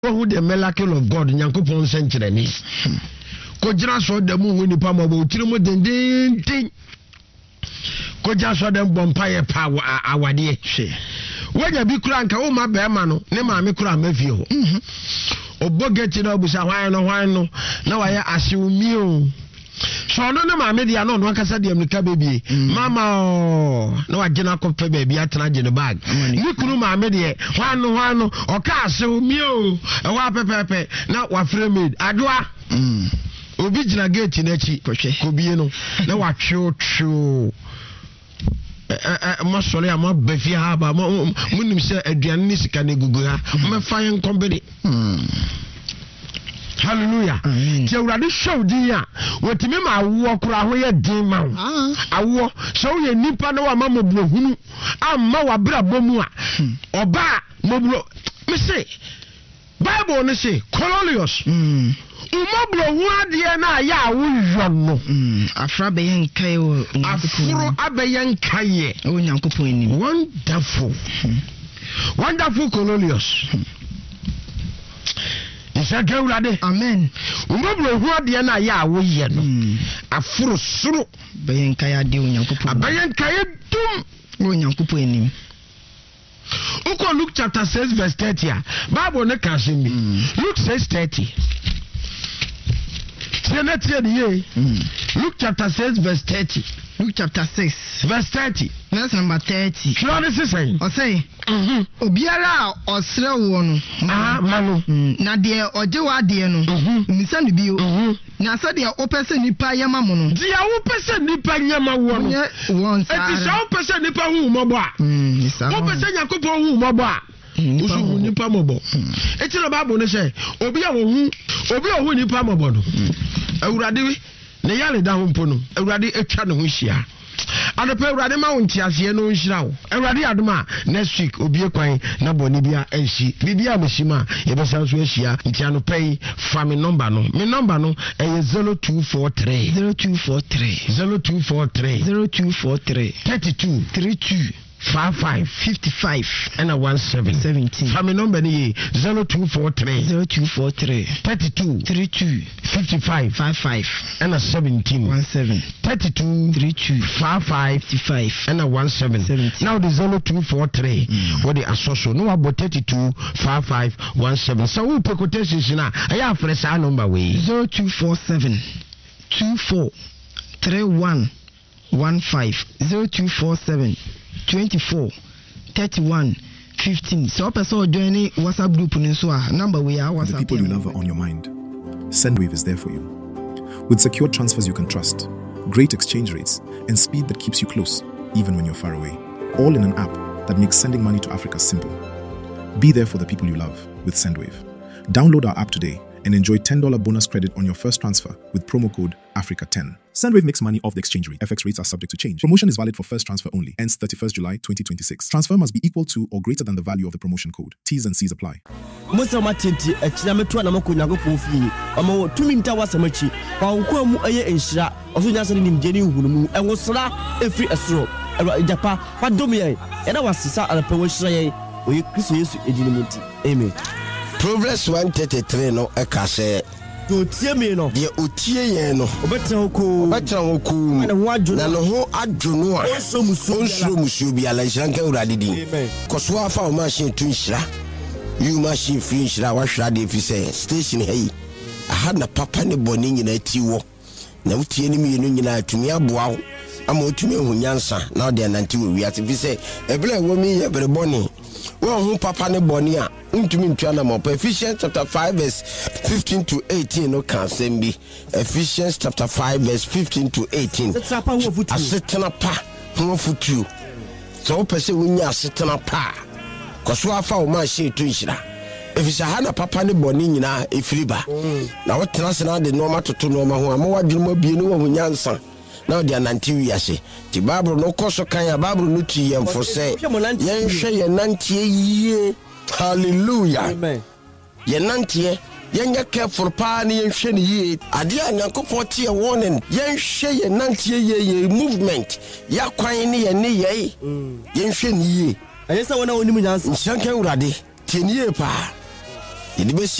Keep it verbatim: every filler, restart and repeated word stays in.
who the miracle of God Nyankopon century ko jira so da mu woni pa ma bo tiri mu dendin tin ko ja so da bompa ye pa awade hwe wanya bi kura nka o ma be ma no ne ma me kura ma fie ho obogeti na obusa hwan no hwan no na wa ye asewumi o so no ne ma me dia no no akasa dia mnika bebie mama na wa gina ko pe bebie atena gine bag ni kunu ma me die hwan no hwan no o ka asewumi o e wa pepepe na wa frame adoa mm obi gina gate na chi ko bie no na wa twu twu eh ma sole ama bafia ha ba munim se aduane ni sika na gugu ha me fa yen kombede hallelujah ti awurade show din ya wotimi ma awo kura ho ye din ma awo so ye nipa na wa ma moblo hunu amma wa bra bomu a oba moblo me say Bible ne say Cornelius mm umoblo hu ade na ya awo no mm afra be yen kai o afro abeyen kai o Nyankopon ni wonderful wonderful Cornelius isa gawrade amen umoblo hu ade na ya awo ye no afro suru beyen kai ade o Nyankopon abeyen kai dum o Nyankopon ni Uko Luke chapter six verse thirty. Bible ne can say me. Luke six thirty. Luke chapter six verse thirty. Luke chapter six verse thirty. Verse number thirty. Sure this is saying. O say. Mhm. Obiara osre wo no. Ah, manu. Na de ojewa de no. Misa no bio. Na so de opese nipa yema mo no. Dia opese nipa yema wo no. Won sa. Eti sa opese nipa hu mobo a. Mm, isa. Opese Yakobon hu mobo a. Usu nipa mobo. Eti no Bible ne say, obi a wo hu, obi a hu nipa mobo no. Awurade ne yale da ho mpo no. Awurade etwa ne ho hia. Adope Awurade ma wonti ase no nhira wo. Awurade adoma next week obi ekwan na boni bia ensi. Bibia mashima ye besa so ahia nti anopai fa me number no. Me number no e zero two four three zero two four three zero two four three zero two four three thirty-two thirty-two five five fifty-five and a one seven seventeen. Family number ni zero two four three zero two four three thirty-two thirty-two fifty-five five five and a seventeen one seven thirty-two thirty-two five five fifty-five and a one seven seventeen. Now the zero two four three what the associate no about thirty-two five five one seven. So we put quotations na aya fresh number way zero two four seven two four three one one five zero two four seven twenty-four thirty-one fifteen. So person join WhatsApp group number we are WhatsApp. The people you love are on your mind. Sendwave is there for you. With secure transfers you can trust, great exchange rates, and speed that keeps you close even when you're far away. All in an app that makes sending money to Africa simple. Be there for the people you love with Sendwave. Download our app today and enjoy ten dollars bonus credit on your first transfer with promo code Africa ten. Sendwave makes money off the exchange rate. F X rates are subject to change. Promotion is valid for first transfer only. Ends thirty-first July twenty twenty-six. Transfer must be equal to or greater than the value of the promotion code. T's and C's apply. Musa matenti echina metu na mako Nyankopon fini. Ama tumi nta wasamachi. Ba nko mu eye enhira. Oso nyasa ni mjeni hunumu. Enwosra efri esro. Ero ejapa wadom ye. Ena wasisa alapewo hira ye. Oye Kristo Yesu edini muti. Amen. Proverbs one thirty-three no ekase otie me no de otie yen no obetra hoko obetra hoko na no ho adwono a onso musuo bi ala hyiranka urade din koso afa o machine tu nhira you machine free nhira wa hwra de fi say station hey aha na papa ne boni nyina tiwo na utie ni mienu nyina atumi aboa wo ama otumi ehunyansa na o de nanti wo wi ati fi say ebele wo mi ye bere boni wo hu papa ne boni a untumi ntwa na mo Ephesians chapter five verse fifteen to eighteen no kan sembi Ephesians chapter five verse fifteen to eighteen asetena pa ho futu so pese wonya asetena pa koso afa o ma she to nhira efisa ha na papa ne boni nyina efiriba na wotena se na de no matoto no ma ho ama wadwuma bie no wo nyansa na de ananti wiase ti Bible no koso kan ya Bible no ti yemfo se yen hwe ye nantie yie. Hallelujah. Amen. Yenantie yenya careful pa na yenhwe ne yie ade a Nyankopon tie warning yenhwe yenantie yie movement ya kwan ne ye ne ye yenhwe ne yie ayesa wona onim nyansa nsanka urade tie ne yie pa yɛde